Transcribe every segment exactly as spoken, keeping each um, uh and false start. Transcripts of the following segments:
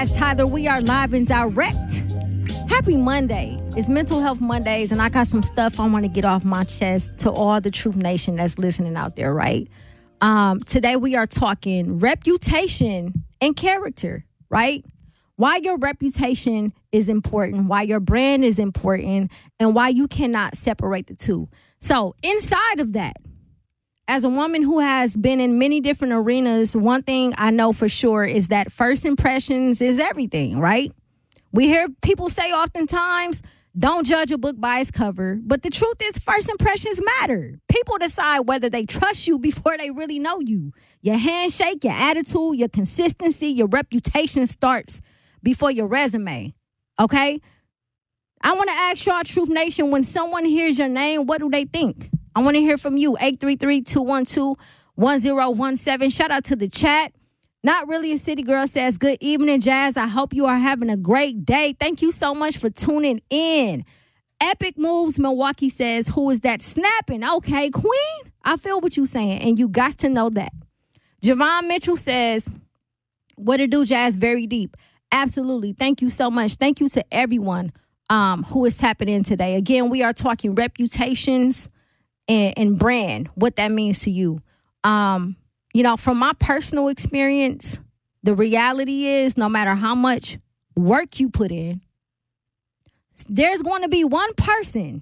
Jazz Tyler. We are live and direct. Happy Monday. It's Mental Health Mondays, and I got some stuff I want to get off my chest to all the Truth Nation that's listening out there, right? Um, today we are talking reputation and character, right? Why your reputation is important, why your brand is important, and why you cannot separate the two. So inside of that, as a woman who has been in many different arenas, one thing I know for sure is that first impressions is everything, right? We hear people say oftentimes, don't judge a book by its cover. But the truth is, first impressions matter. People decide whether they trust you before they really know you. Your handshake, your attitude, your consistency, your reputation starts before your resume, okay? I want to ask y'all, Truth Nation, when someone hears your name, what do they think? I want to hear from you, eight three three, two one two, one zero one seven. Shout out to the chat. Not Really a City Girl says, good evening, Jazz. I hope you are having a great day. Thank you so much for tuning in. Epic Moves Milwaukee says, who is that snapping? Okay, Queen, I feel what you're saying, and you got to know that. Javon Mitchell says, what it do, Jazz? Very deep. Absolutely. Thank you so much. Thank you to everyone um, who is tapping in today. Again, we are talking reputations and, and brand, what that means to you. Um, you know, from my personal experience, the reality is no matter how much work you put in, there's going to be one person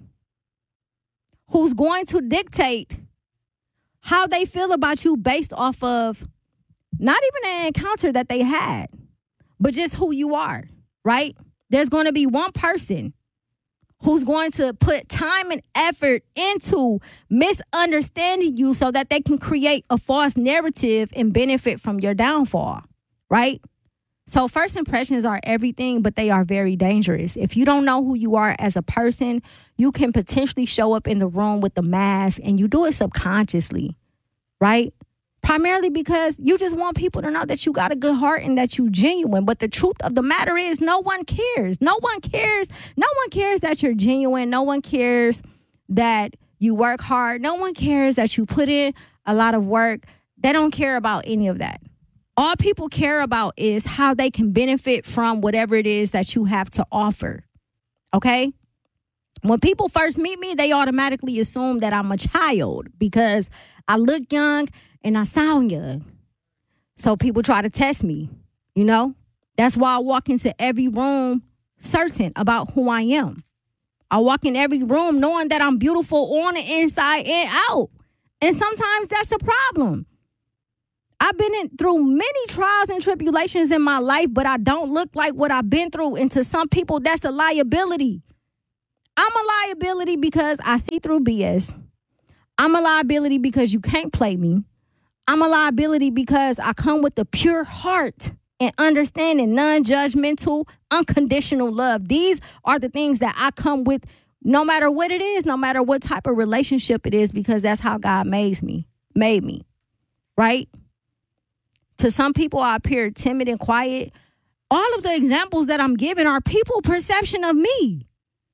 who's going to dictate how they feel about you based off of not even an encounter that they had, but just who you are, right? There's going to be one person who's going to put time and effort into misunderstanding you so that they can create a false narrative and benefit from your downfall, right? So first impressions are everything, but they are very dangerous. If you don't know who you are as a person, you can potentially show up in the room with the mask, and you do it subconsciously, right? Primarily because you just want people to know that you got a good heart and that you genuine. But the truth of the matter is no one cares. No one cares. No one cares that you're genuine. No one cares that you work hard. No one cares that you put in a lot of work. They don't care about any of that. All people care about is how they can benefit from whatever it is that you have to offer. Okay? When people first meet me, they automatically assume that I'm a child because I look young and I sound young. So people try to test me, you know? That's why I walk into every room certain about who I am. I walk in every room knowing that I'm beautiful on the inside and out. And sometimes that's a problem. I've been in, through many trials and tribulations in my life, but I don't look like what I've been through. And to some people, that's a liability. I'm a liability because I see through B S. I'm a liability because you can't play me. I'm a liability because I come with a pure heart and understanding, non-judgmental, unconditional love. These are the things that I come with no matter what it is, no matter what type of relationship it is, because that's how God made me, made me, right? To some people, I appear timid and quiet. All of the examples that I'm giving are people perception of me.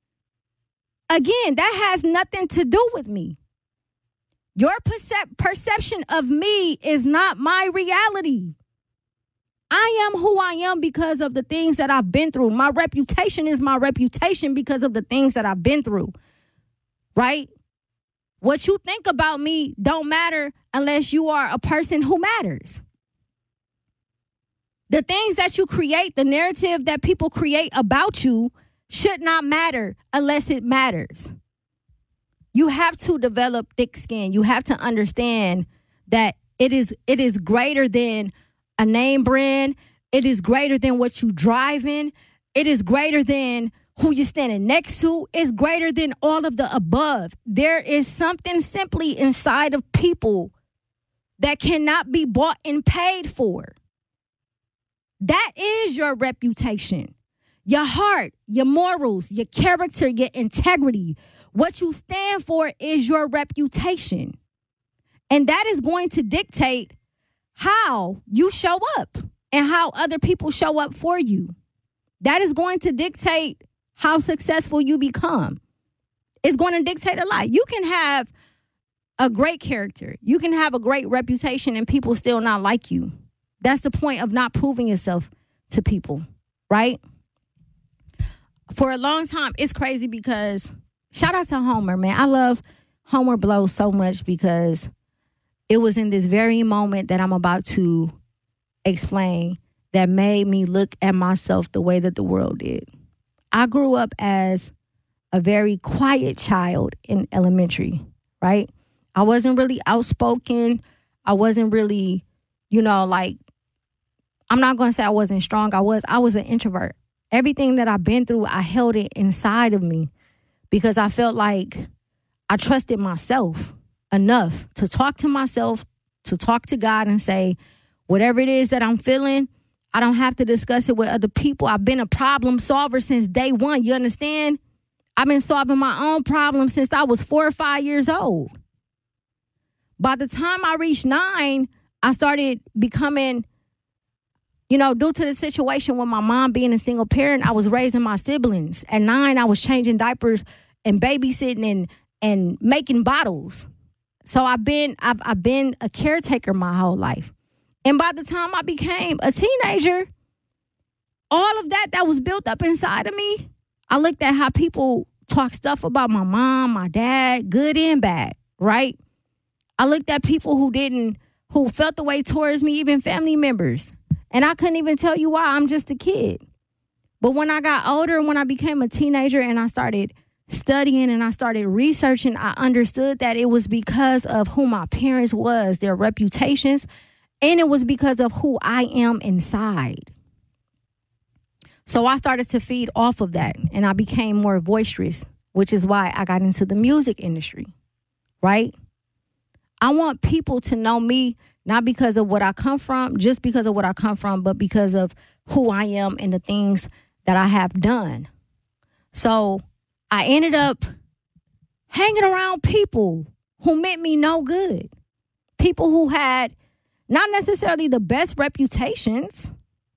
Again, that has nothing to do with me. Your percep- perception of me is not my reality. I am who I am because of the things that I've been through. My reputation is my reputation because of the things that I've been through, right? What you think about me don't matter unless you are a person who matters. The things that you create, the narrative that people create about you should not matter unless it matters. You have to develop thick skin. You have to understand that it is it is greater than a name brand. It is greater than what you drive in. It is greater than who you're standing next to. It's greater than all of the above. There is something simply inside of people that cannot be bought and paid for. That is your reputation. Your heart, your morals, your character, your integrity. What you stand for is your reputation. And that is going to dictate how you show up and how other people show up for you. That is going to dictate how successful you become. It's going to dictate a lot. You can have a great character. You can have a great reputation and people still not like you. That's the point of not proving yourself to people. right? For a long time, it's crazy because shout out to Homer, man. I love Homer Blows so much because it was in this very moment that I'm about to explain that made me look at myself the way that the world did. I grew up as a very quiet child in elementary, right? I wasn't really outspoken. I wasn't really, you know, like, I'm not going to say I wasn't strong. I was. I was an introvert. Everything that I've been through, I held it inside of me because I felt like I trusted myself enough to talk to myself, to talk to God and say, whatever it is that I'm feeling, I don't have to discuss it with other people. I've been a problem solver since day one. You understand? I've been solving my own problems since I was four or five years old. By the time I reached nine, I started becoming, you know, due to the situation with my mom being a single parent, I was raising my siblings. At nine, I was changing diapers and babysitting and and making bottles. So I've been I've I've been a caretaker my whole life. And by the time I became a teenager, all of that that was built up inside of me, I looked at how people talk stuff about my mom, my dad, good and bad, right? I looked at people who didn't, who felt the way towards me, even family members. And I couldn't even tell you why. I'm just a kid. But when I got older and when I became a teenager and I started studying and I started researching, I understood that it was because of who my parents was, their reputations, and it was because of who I am inside. So I started to feed off of that and I became more boisterous, which is why I got into the music industry, right? I want people to know me not because of what I come from, just because of what I come from, but because of who I am and the things that I have done. So I ended up hanging around people who meant me no good. People who had not necessarily the best reputations,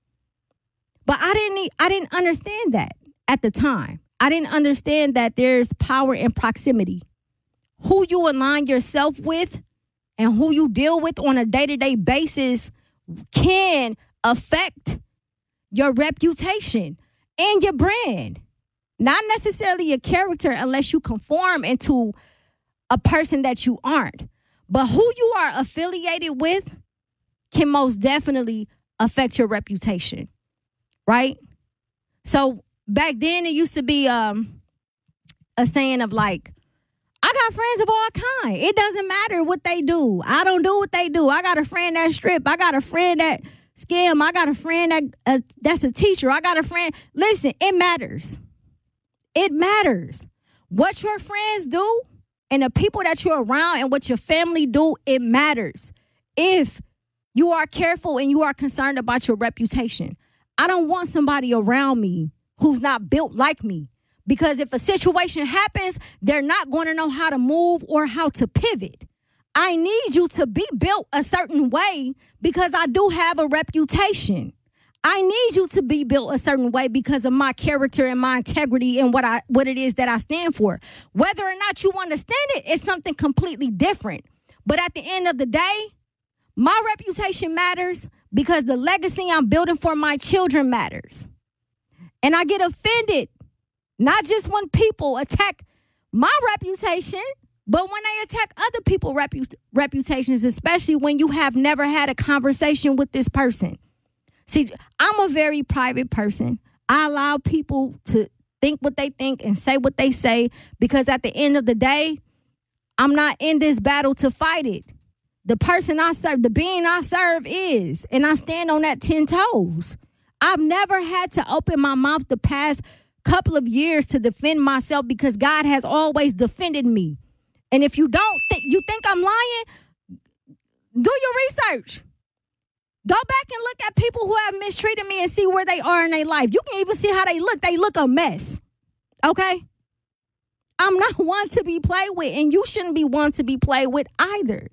but I didn't I didn't understand that at the time. I didn't understand that there's power in proximity. Who you align yourself with and who you deal with on a day-to-day basis can affect your reputation and your brand. Not necessarily your character unless you conform into a person that you aren't. But who you are affiliated with can most definitely affect your reputation, right? So back then it used to be um, a saying of like, I got friends of all kinds. It doesn't matter what they do. I don't do what they do. I got a friend that strip. I got a friend that scam. I got a friend that uh, that's a teacher. I got a friend. Listen, it matters. It matters. What your friends do and the people that you're around and what your family do, it matters. If you are careful and you are concerned about your reputation. I don't want somebody around me who's not built like me. Because if a situation happens, they're not going to know how to move or how to pivot. I need you to be built a certain way because I do have a reputation. I need you to be built a certain way because of my character and my integrity and what I what it is that I stand for. Whether or not you understand it, it's something completely different. But at the end of the day, my reputation matters because the legacy I'm building for my children matters. And I get offended, not just when people attack my reputation, but when they attack other people's repu- reputations, especially when you have never had a conversation with this person. See, I'm a very private person. I allow people to think what they think and say what they say because at the end of the day, I'm not in this battle to fight it. The person I serve, the being I serve is, and I stand on that ten toes. I've never had to open my mouth the past couple of years to defend myself because God has always defended me. And if you don't think, you think I'm lying, do your research. Go back and look at people who have mistreated me and see where they are in their life. You can even see how they look. They look a mess. Okay? I'm not one to be played with, and you shouldn't be one to be played with either.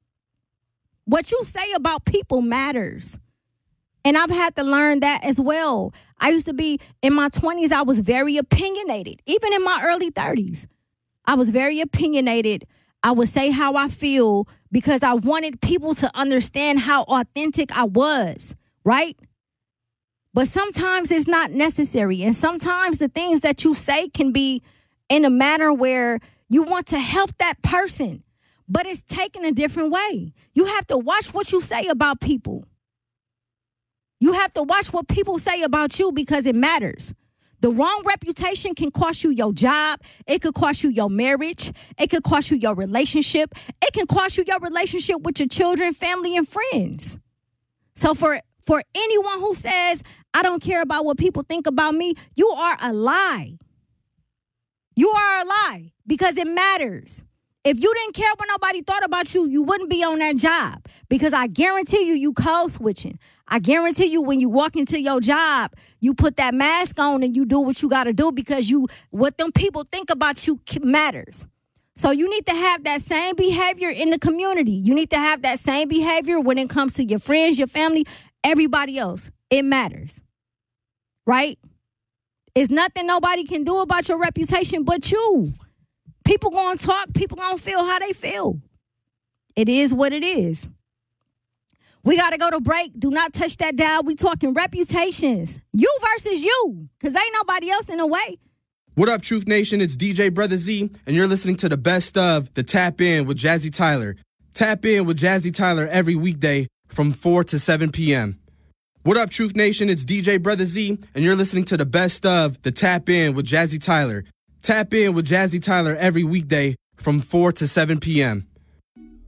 What you say about people matters. And I've had to learn that as well. I used to be, in my twenties, I was very opinionated. Even in my early thirties, I was very opinionated. I would say how I feel because I wanted people to understand how authentic I was, right? But sometimes it's not necessary. And sometimes the things that you say can be in a manner where you want to help that person, but it's taken a different way. You have to watch what you say about people. You have to watch what people say about you because it matters. The wrong reputation can cost you your job. It could cost you your marriage. It could cost you your relationship. It can cost you your relationship with your children, family, and friends. So for, for anyone who says, I don't care about what people think about me, you are a lie. You are a lie because it matters. If you didn't care what nobody thought about you, you wouldn't be on that job because I guarantee you, you code switching. I guarantee you when you walk into your job, you put that mask on and you do what you got to do because you what them people think about you matters. So you need to have that same behavior in the community. You need to have that same behavior when it comes to your friends, your family, everybody else. It matters, right? It's nothing nobody can do about your reputation but you. People gonna talk, people gonna feel how they feel. It is what it is. We gotta go to break. Do not touch that dial. We talking reputations. You versus you, because ain't nobody else in the way. What up, Truth Nation? It's D J Brother Z, and you're listening to the best of the Tap In with Jazzy Tyler. Tap In with Jazzy Tyler every weekday from four to seven p.m. What up, Truth Nation? It's D J Brother Z, and you're listening to the best of the Tap In with Jazzy Tyler. Tap In with Jazzy Tyler every weekday from four to seven p.m.